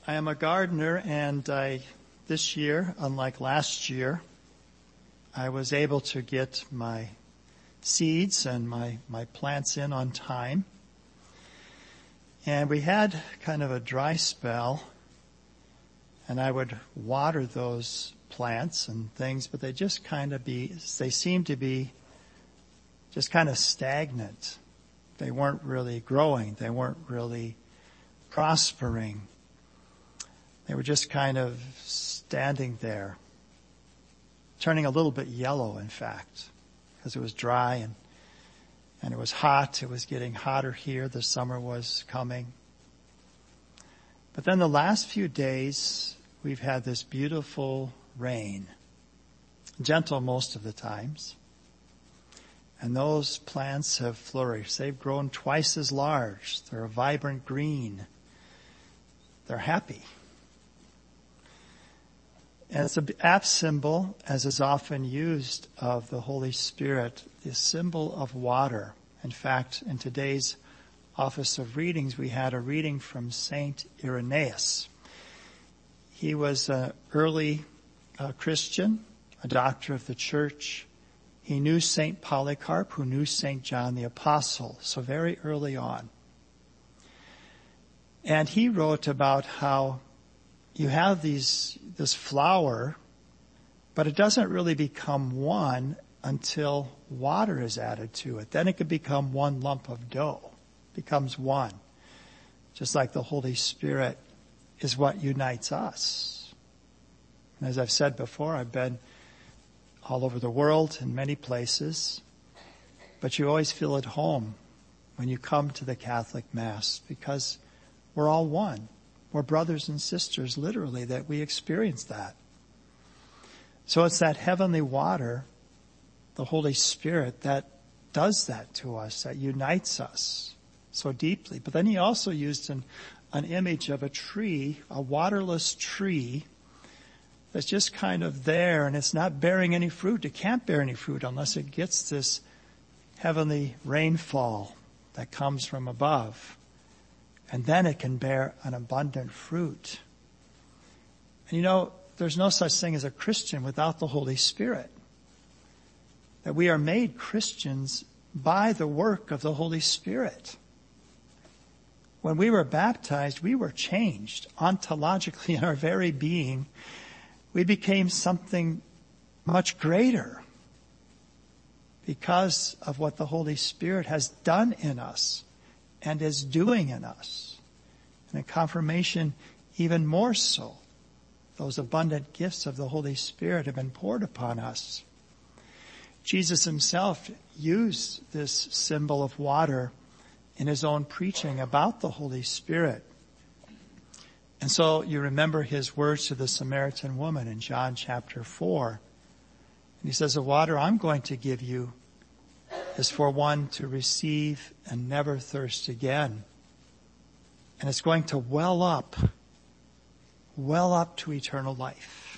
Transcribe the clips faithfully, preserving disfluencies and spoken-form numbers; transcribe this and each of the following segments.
I am a gardener, and I, this year, unlike last year, I was able to get my seeds and my, my plants in on time. And we had kind of a dry spell, and I would water those plants and things, but they just kind of be, they seemed to be just kind of stagnant. They weren't really growing. They weren't really prospering. They were just kind of standing there, turning a little bit yellow, in fact, because it was dry and, and it was hot. It was getting hotter here. The summer was coming. But then the last few days, we've had this beautiful rain, gentle most of the times. And those plants have flourished. They've grown twice as large. They're a vibrant green. They're happy. And it's an apt symbol, as is often used, of the Holy Spirit, the symbol of water. In fact, in today's Office of Readings, we had a reading from Saint Irenaeus. He was an early uh, Christian, a doctor of the church. He knew Saint Polycarp, who knew Saint John the Apostle, so very early on. And he wrote about how you have these, this flower, but it doesn't really become one until water is added to it. Then it could become one lump of dough. It becomes one. Just like the Holy Spirit is what unites us. And as I've said before, I've been all over the world in many places, but you always feel at home when you come to the Catholic Mass because we're all one. We're brothers and sisters, literally, that we experience that. So it's that heavenly water, the Holy Spirit, that does that to us, that unites us so deeply. But then he also used an, an image of a tree, a waterless tree, that's just kind of there, and it's not bearing any fruit. It can't bear any fruit unless it gets this heavenly rainfall that comes from above. And then it can bear an abundant fruit. And you know, there's no such thing as a Christian without the Holy Spirit. That we are made Christians by the work of the Holy Spirit. When we were baptized, we were changed ontologically in our very being. We became something much greater because of what the Holy Spirit has done in us and is doing in us. And in confirmation, even more so. Those abundant gifts of the Holy Spirit have been poured upon us. Jesus himself used this symbol of water in his own preaching about the Holy Spirit. And so you remember his words to the Samaritan woman in John chapter four. And he says, the water I'm going to give you is for one to receive and never thirst again. And it's going to well up, well up to eternal life.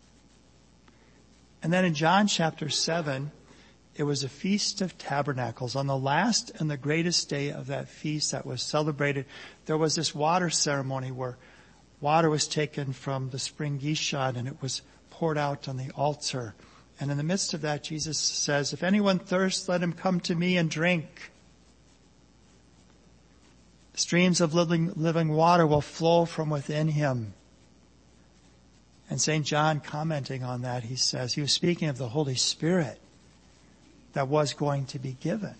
And then in John chapter seven, it was a Feast of Tabernacles. On the last and the greatest day of that feast that was celebrated, there was this water ceremony where water was taken from the spring Gishon and it was poured out on the altar. And in the midst of that, Jesus says, if anyone thirsts, let him come to me and drink. Streams of living, living water will flow from within him. And Saint John, commenting on that, he says, he was speaking of the Holy Spirit that was going to be given.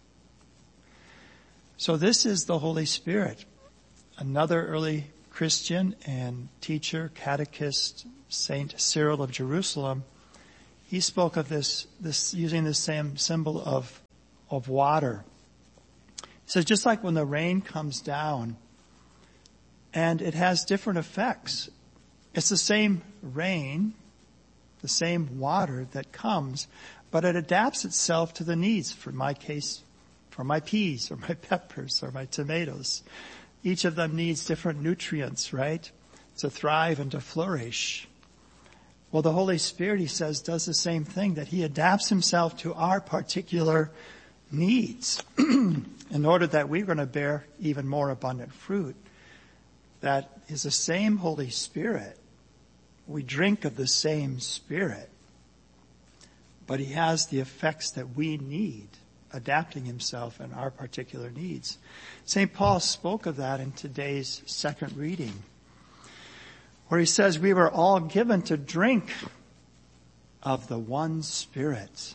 So this is the Holy Spirit. Another early Christian and teacher, catechist, Saint Cyril of Jerusalem, he spoke of this, this using the same symbol of, of water. He says, just like when the rain comes down and it has different effects. It's the same rain, the same water that comes, but it adapts itself to the needs, for my case, for my peas or my peppers or my tomatoes. Each of them needs different nutrients, right, to thrive and to flourish. Well, the Holy Spirit, he says, does the same thing, that he adapts himself to our particular needs in order that we're going to bear even more abundant fruit. that is the same Holy Spirit. We drink of the same Spirit, but he has the effects that we need, adapting himself in our particular needs. Saint Paul spoke of that in today's second reading, where he says we were all given to drink of the one Spirit.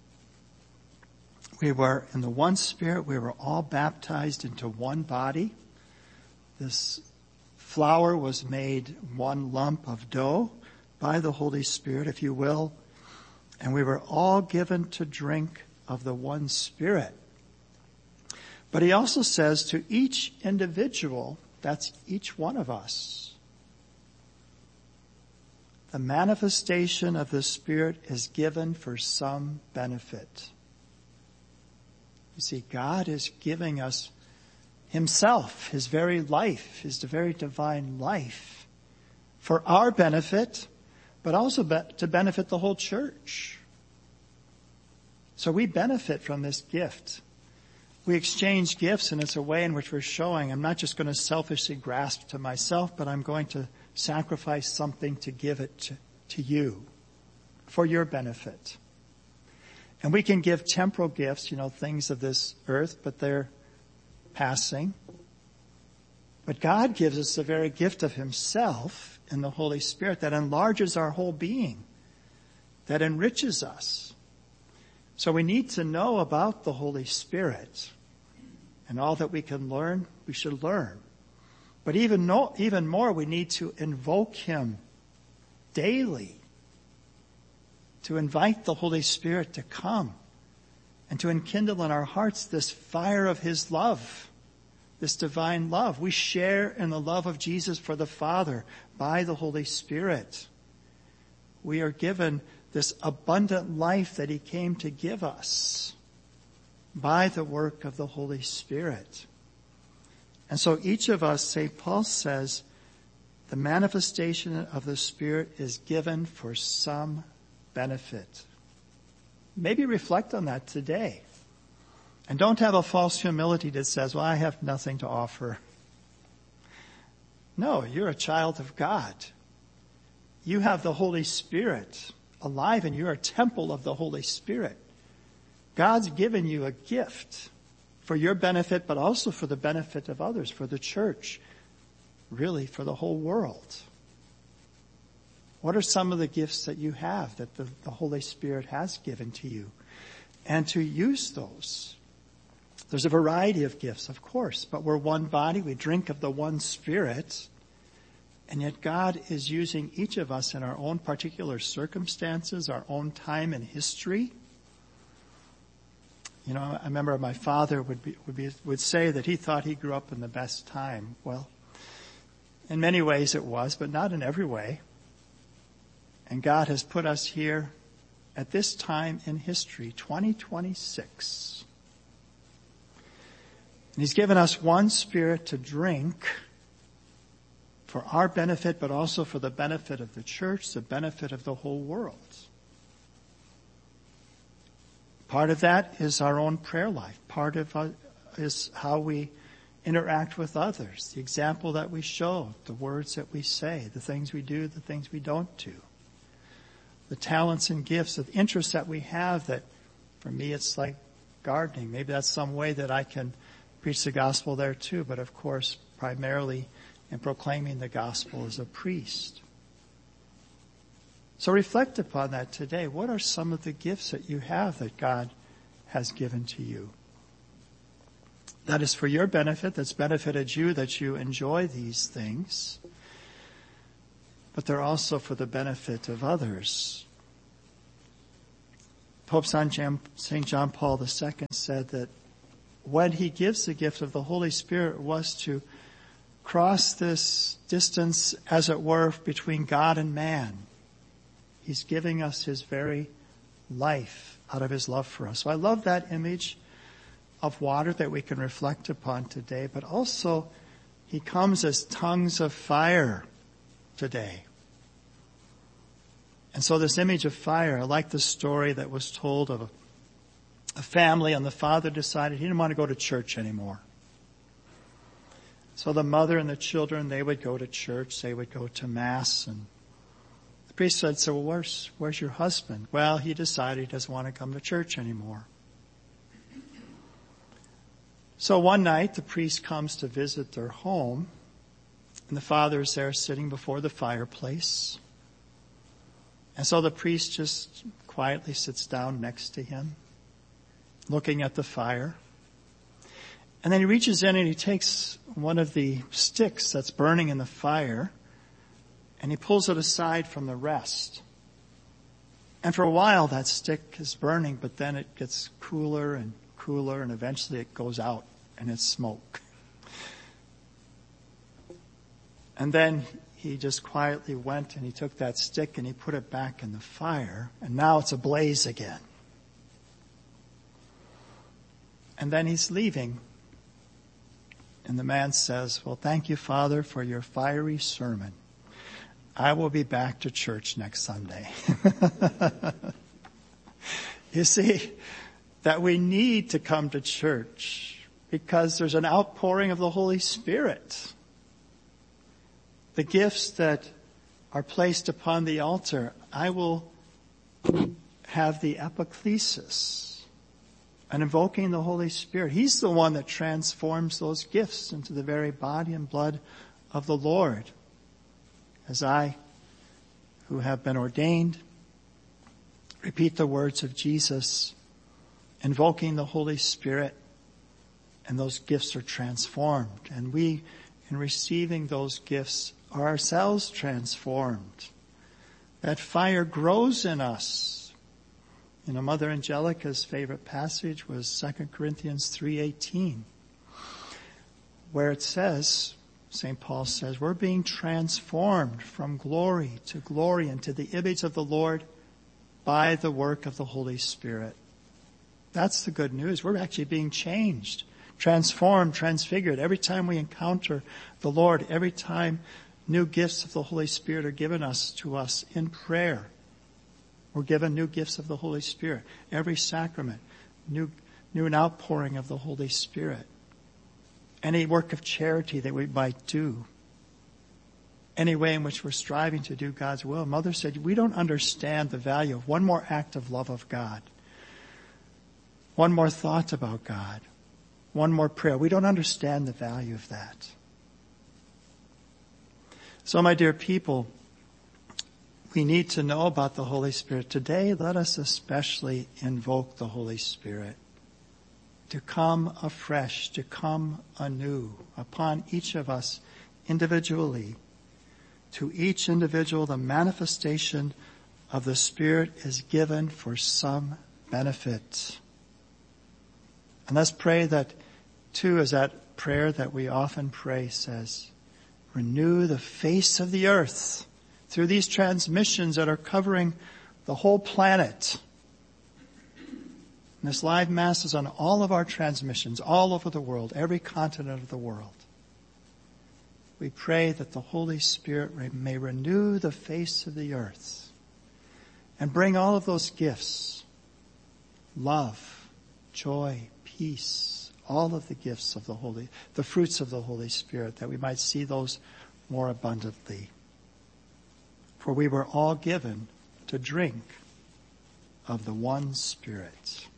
We were in the one Spirit, we were all baptized into one body. This flour was made one lump of dough by the Holy Spirit, if you will, and we were all given to drink of the one Spirit. But he also says to each individual, that's each one of us, the manifestation of the Spirit is given for some benefit. You see, God is giving us himself, his very life, his very divine life, for our benefit, but also to benefit the whole church. So we benefit from this gift. We exchange gifts, and it's a way in which we're showing I'm not just going to selfishly grasp to myself, but I'm going to sacrifice something to give it to, to you for your benefit. And we can give temporal gifts, you know, things of this earth, but they're passing. But God gives us the very gift of himself in the Holy Spirit that enlarges our whole being, that enriches us. So we need to know about the Holy Spirit, and all that we can learn, we should learn. But even, no, even more, we need to invoke him daily, to invite the Holy Spirit to come and to enkindle in our hearts this fire of his love, this divine love. We share in the love of Jesus for the Father by the Holy Spirit. We are given this abundant life that he came to give us by the work of the Holy Spirit. And so each of us, Saint Paul says, the manifestation of the Spirit is given for some benefit. Maybe reflect on that today. And don't have a false humility that says, well, I have nothing to offer. No, you're a child of God. You have the Holy Spirit alive, and you're a temple of the Holy Spirit. God's given you a gift for your benefit, but also for the benefit of others, for the church, really for the whole world. What are some of the gifts that you have that the, the Holy Spirit has given to you? And to use those. There's a variety of gifts, of course, but we're one body. We drink of the one Spirit. And yet God is using each of us in our own particular circumstances, our own time in history. You know, I remember my father would be, would be, would say that he thought he grew up in the best time. Well, in many ways it was, but not in every way. And God has put us here at this time in history, twenty twenty-six. And he's given us one Spirit to drink for our benefit, but also for the benefit of the church, the benefit of the whole world. Part of that is our own prayer life. Part of it is how we interact with others, the example that we show, the words that we say, the things we do, the things we don't do, the talents and gifts, the interests that we have that, for me, it's like gardening. Maybe that's some way that I can preach the gospel there too, but of course, primarily in proclaiming the gospel as a priest. So reflect upon that today. What are some of the gifts that you have that God has given to you? That is for your benefit, that's benefited you, that you enjoy these things. But they're also for the benefit of others. Pope Saint John Paul the Second said that when he gives the gift of the Holy Spirit was to cross this distance, as it were, between God and man. He's giving us his very life out of his love for us. So I love that image of water that we can reflect upon today, but also he comes as tongues of fire today. And so this image of fire, I like the story that was told of a, a family, and the father decided he didn't want to go to church anymore. So the mother and the children, they would go to church, they would go to Mass, and the priest said, so where's, where's your husband? Well, he decided he doesn't want to come to church anymore. So one night, the priest comes to visit their home, and the father is there sitting before the fireplace. And so the priest just quietly sits down next to him, looking at the fire. And then he reaches in and he takes one of the sticks that's burning in the fire, and he pulls it aside from the rest. And for a while that stick is burning, but then it gets cooler and cooler, and eventually it goes out and it's smoke. And then he just quietly went and he took that stick and he put it back in the fire, and now it's ablaze again. And then he's leaving. And the man says, well, thank you, Father, for your fiery sermon. I will be back to church next Sunday. You see, that we need to come to church because there's an outpouring of the Holy Spirit. The gifts that are placed upon the altar, I will have the epiclesis, and invoking the Holy Spirit. He's the one that transforms those gifts into the very body and blood of the Lord. As I, who have been ordained, repeat the words of Jesus, invoking the Holy Spirit, and those gifts are transformed. And we, in receiving those gifts, are ourselves transformed. That fire grows in us. You know, Mother Angelica's favorite passage was Second Corinthians three eighteen, where it says, Saint Paul says, we're being transformed from glory to glory into the image of the Lord by the work of the Holy Spirit. That's the good news. We're actually being changed, transformed, transfigured. Every time we encounter the Lord, every time new gifts of the Holy Spirit are given us to us in prayer, we're given new gifts of the Holy Spirit. Every sacrament, new, new an outpouring of the Holy Spirit. Any work of charity that we might do. Any way in which we're striving to do God's will. Mother said, we don't understand the value of one more act of love of God. One more thought about God. One more prayer. We don't understand the value of that. So, my dear people, we need to know about the Holy Spirit. Today, let us especially invoke the Holy Spirit to come afresh, to come anew upon each of us individually. To each individual, the manifestation of the Spirit is given for some benefit. And let's pray that, too, as that prayer that we often pray says, renew the face of the earth through these transmissions that are covering the whole planet. And this live Mass is on all of our transmissions, all over the world, every continent of the world. We pray that the Holy Spirit may renew the face of the earth and bring all of those gifts, love, joy, peace, all of the gifts of the Holy, the fruits of the Holy Spirit, that we might see those more abundantly. For we were all given to drink of the one Spirit.